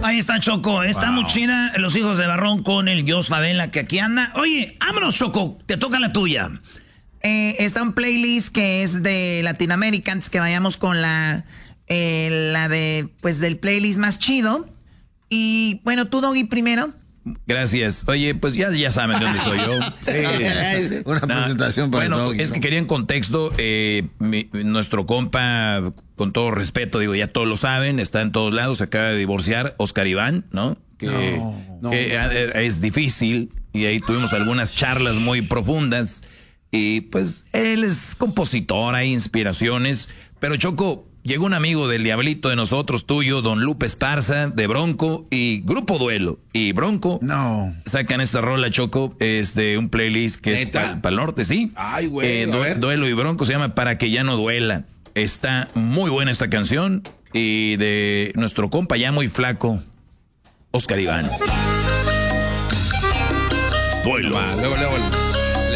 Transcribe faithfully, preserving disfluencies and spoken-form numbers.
Ahí está Choco, está wow. muy chida. Los hijos de Barrón con el Jos Favela que aquí anda. Oye, vámonos Choco, te toca la tuya. Eh, está un playlist que es de Latinoamérica, antes que vayamos con la, eh, la de, pues del playlist más chido. Y bueno, tú Doggy primero. Gracias. Oye, pues ya, ya saben de dónde soy yo. Sí. Una nah, presentación para Bueno, Doggy, es ¿no? que quería en contexto, eh, mi, nuestro compa, con todo respeto, digo, ya todos lo saben, está en todos lados, se acaba de divorciar, Oscar Iván, ¿no? Que, no, que no. es difícil, y ahí tuvimos algunas charlas muy profundas, y pues él es compositor, hay inspiraciones, pero Choco... Llegó un amigo del Diablito de nosotros, tuyo, don Lupe Esparza, de Bronco, y Grupo Duelo. Y Bronco no. sacan esta rola, Choco, es de un playlist que ¿Neta? es para el norte, ¿sí? Ay, güey, eh, du Duelo y Bronco se llama Para que ya no duela. Está muy buena esta canción, y de nuestro compa ya muy flaco, Oscar Iván. Duelo. Va, luego, luego.